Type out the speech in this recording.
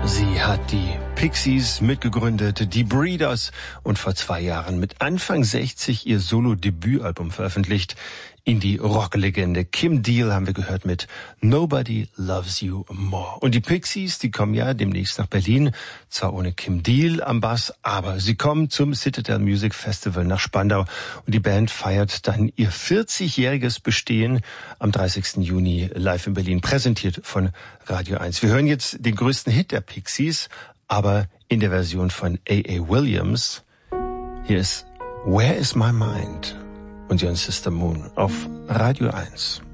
Sie hat die Pixies mitgegründet, die Breeders und vor 2 Jahren mit Anfang 60 ihr Solo-Debütalbum veröffentlicht. Indie-Rock-Legende Kim Deal haben wir gehört mit Nobody Loves You More. Und die Pixies, die kommen ja demnächst nach Berlin, zwar ohne Kim Deal am Bass, aber sie kommen zum Citadel Music Festival nach Spandau. Und die Band feiert dann ihr 40-jähriges Bestehen am 30. Juni live in Berlin, präsentiert von Radio 1. Wir hören jetzt den größten Hit der Pixies, aber in der Version von A.A. Williams. Hier ist Where Is My Mind? Und Your Sister Moon auf Radio 1.